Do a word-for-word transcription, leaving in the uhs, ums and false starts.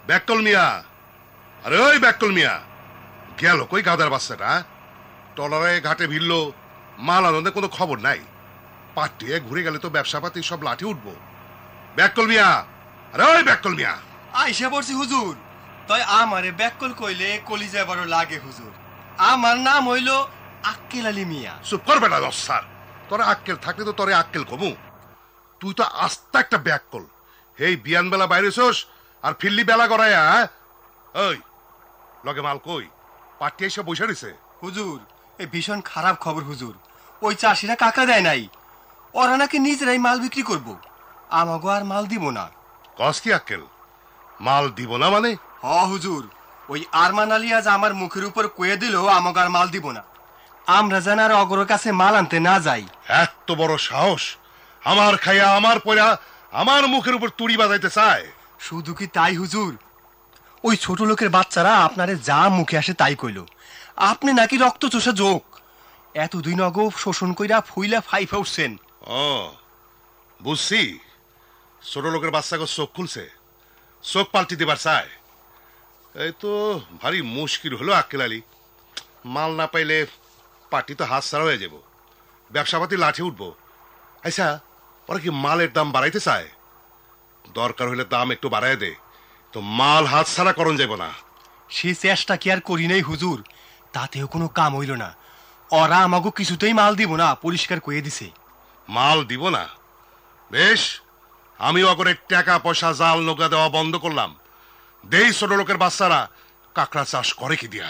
ব্যাকল মিয়া, আরে ওই ব্যাকল মিয়া, গেল কই গাদার বাচ্চাটা? টলারে ঘাটে ভিড়লো, মাল আনন্দে কোনো খবর নাই। পাটিয়ে ঘুরে গেলে তো ব্যবসাপাতি সব লাঠি উঠবো। ব্যাকল মিয়া, আরে ওই ব্যাকল মিয়া। আইসা পড়ছি হুজুর। তাই আমারে ব্যাকল কইলে কলিজা বড় লাগে হুজুর। আমার নাম হইল আক্কেল আলী মিয়া। চুপ কর বেটা দস্তার, তোরা আক্কেল থাকলে তো তোরে আক্কেল কমু। তুই তো আস্তা একটা ব্যাকল। এই বিয়ান বেলা বাইরেছস আর ফিল্লি বেলা গড়াইয়া। ওই লগে মাল কই? পাটি এসে বসে রয়েছে। হুজুর, এই ভীষণ খারাপ খবর হুজুর। ওই চাষিরা কাকা দেয় নাই, ওরা নাকি নিজেরাই মাল বিক্রি করব। আমাগো আর মাল দিব না। কস কি আক্কেল, মাল দিব না মানে? হ হুজুর, ওই আরমান আলী আজ আমার মুখের উপর কয়ে দিল আমাকে আর মাল দিব না। আমরা যেন আর অগরের কাছে মাল আনতে না যাই। এত বড় সাহস! আমার খাইয়া আমার পয়রা আমার মুখের উপর তুড়ি বাজাইতে চায়। শুধু কি তাই হুজুর, ওই ছোট লোকের বাচ্চারা আপনারে যা মুখে আসে তাই কইল। আপনি নাকি রক্ত চোষা যোগ, এতদিন অগো শোষণ কইরা ফুইলা ফাইফা উঠছেন। ও বুঝছি, ছোট লোকের বাচ্চাকে চোখ খুলছে, চোখ পাল্টি দিবার চায়। এই তো ভারী মুশকিল হলো আক্কেল আলী। মাল না পাইলে পার্টি তো হাত ছাড়া হয়ে যাব, ব্যবসাপাতি লাঠি উঠবো। আচ্ছা, ওরা কি মালের দাম বাড়াইতে চায়? দরকার হইলে দাম একটু বাড়াই দে, তো মাল হাত ছাড়া করণ যাব না। সে চেষ্টা কি আর করি নাই হুজুর, তাতেও কোনো কাম হইল না। ওরা আমাকে কিছুতেই মাল দিব না, পরিষ্কার কয়ে দিছে। মাল দিব না? বেশ, আমি অগরে টাকা পয়সা জাল নৌকা দেওয়া বন্ধ করলাম। দেই ছোট লোকের বাচ্চারা কাঁকড়া চাষ করে কি দিয়া।